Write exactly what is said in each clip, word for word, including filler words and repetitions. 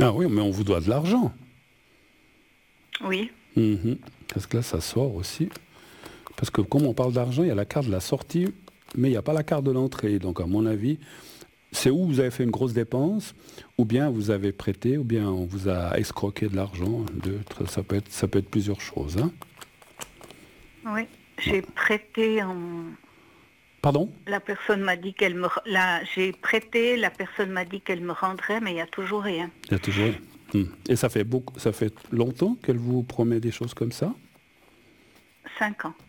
Ah oui, mais on vous doit de l'argent. Oui. Mhm. Parce que là, ça sort aussi. Parce que comme on parle d'argent, il y a la carte de la sortie, mais il n'y a pas la carte de l'entrée. Donc à mon avis, c'est où vous avez fait une grosse dépense, ou bien vous avez prêté, ou bien on vous a escroqué de l'argent. De- Ça peut être, ça peut être plusieurs choses. Hein. Oui. J'ai prêté en... Pardon? La personne m'a dit qu'elle me... La... J'ai prêté, la personne m'a dit qu'elle me rendrait, mais il n'y a toujours rien. Il y a toujours. Hmm. Et ça fait beaucoup, ça fait longtemps qu'elle vous promet des choses comme ça? Cinq ans.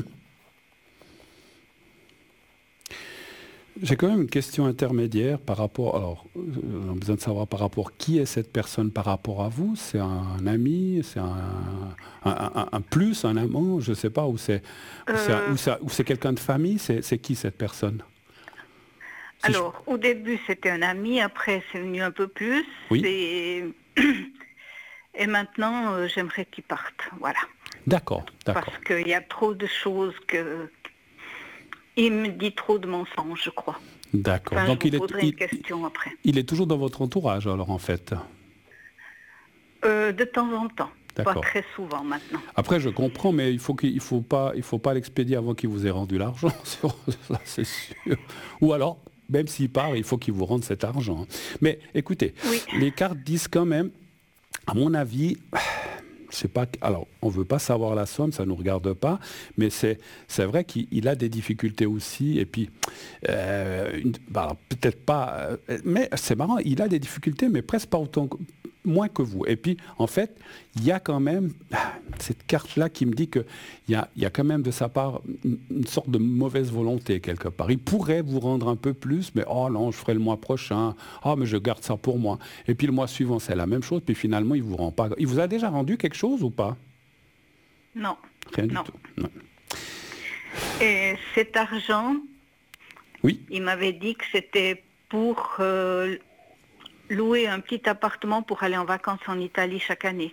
J'ai quand même une question intermédiaire par rapport. Alors, euh, on a besoin de savoir par rapport qui est cette personne par rapport à vous. C'est un ami, c'est un, un, un- un plus, un amant, je ne sais pas, ou c'est ou c'est un- Euh, ou c'est- ou c'est quelqu'un de famille. C'est c'est qui cette personne? Si je- alors, au début, c'était un ami. Après, c'est venu un peu plus. Oui, Et, et maintenant, euh, j'aimerais qu'il parte. Voilà. d'accord, d'accord, Parce qu'il y a trop de choses que... Il me dit trop de mensonges, je crois. d'accord. Enfin, je Donc vous il est, poserai une il, question après. il est toujours dans votre entourage, alors en fait. Euh, de temps en temps. Pas D'accord. très souvent maintenant. Après, je comprends, mais il faut qu'il il faut pas, il faut pas l'expédier avant qu'il vous ait rendu l'argent, ça c'est sûr. Ou alors, même s'il part, il faut qu'il vous rende cet argent. Mais écoutez, Oui. les cartes disent quand même, à mon avis, c'est pas, alors on veut pas savoir la somme, ça nous regarde pas, mais c'est c'est vrai qu'il il a des difficultés aussi. Et puis, euh, une- bah, alors, peut-être pas, euh, mais c'est marrant, il a des difficultés, mais presque pas autant, que- moins que vous. Et puis, en fait, il y a quand même ah, cette carte-là qui me dit que il y a, il y a quand même de sa part une, une sorte de mauvaise volonté quelque part. Il pourrait vous rendre un peu plus, mais oh non, je ferai le mois prochain. Oh, mais je garde ça pour moi. Et puis le mois suivant, c'est la même chose. Puis finalement, il vous rend pas. Il vous a déjà rendu quelque chose ou pas? Non. Rien du Non. tout. Non. Et cet argent, Oui, il m'avait dit que c'était pour euh, louer un petit appartement pour aller en vacances en Italie chaque année.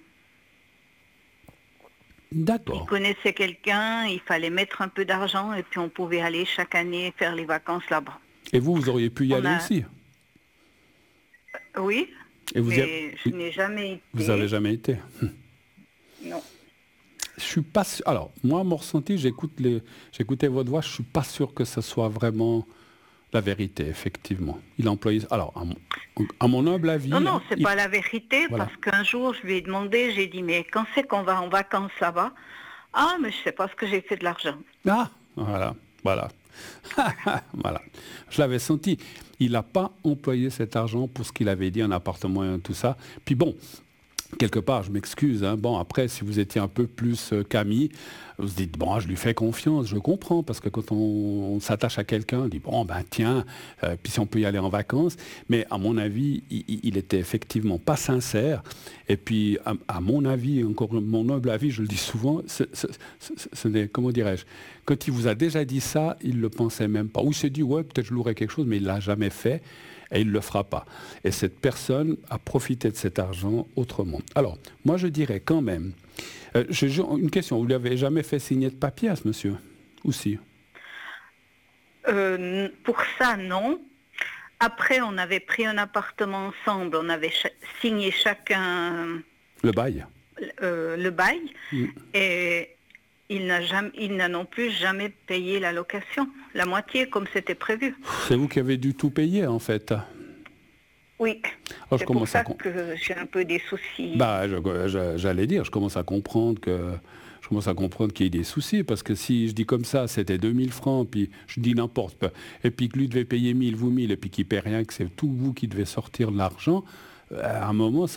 Il d'accord. connaissait quelqu'un, il fallait mettre un peu d'argent et puis on pouvait aller chaque année faire les vacances là-bas. Et vous, vous auriez pu y On aller a, aussi. oui, Et vous y a- mais je n'ai jamais vous avez été. jamais été. Non. Je suis pas sûr. Alors, moi, mon ressenti, j'écoute les, j'écoutais votre voix, je suis pas sûr que ce soit vraiment la vérité, effectivement. Il a employé. Alors, à mon, à mon humble avis, Non, hein, non, c'est il- pas la vérité, voilà. parce qu'un jour, je lui ai demandé, j'ai dit, mais quand c'est qu'on va en vacances là-bas? Ah, mais je sais pas ce que j'ai fait de l'argent. Ah, voilà, voilà. Voilà. Je l'avais senti. Il n'a pas employé cet argent pour ce qu'il avait dit, un appartement et tout ça. Puis bon, quelque part, je m'excuse. Hein. Bon, après, si vous étiez un peu plus euh, Camille, vous vous dites, bon, je lui fais confiance, je comprends, parce que quand on, on s'attache à quelqu'un, on dit, bon, ben tiens, euh, puis si on peut y aller en vacances. Mais à mon avis, il, il était effectivement pas sincère. Et puis, à, à mon avis, encore mon humble avis, je le dis souvent, ce, ce, ce, ce n'est, comment dirais-je, quand il vous a déjà dit ça, il ne le pensait même pas. Ou il s'est dit, ouais, peut-être je louerai quelque chose, mais il ne l'a jamais fait. Et il ne le fera pas. Et cette personne a profité de cet argent autrement. Alors, moi je dirais quand même, euh, j'ai une question, vous ne lui avez jamais fait signer de papier à ce monsieur? Ou si? Euh, pour ça, non. Après, on avait pris un appartement ensemble, on avait cha- signé chacun Le bail? euh, le bail, Mm. et il n'a jamais, il n'a non plus jamais payé la location, la moitié comme c'était prévu. C'est vous qui avez dû tout payer en fait. Oui, Alors, je c'est pour commence à ça com- que j'ai un peu des soucis. bah, je- je- j'allais dire, je commence à comprendre que je commence à comprendre qu'il y ait des soucis, parce que si je dis comme ça, c'était deux mille francs, puis je dis n'importe quoi, et puis que lui devait payer mille, vous mille, et puis qu'il ne paie rien, que c'est tout vous qui devez sortir de l'argent, à un moment,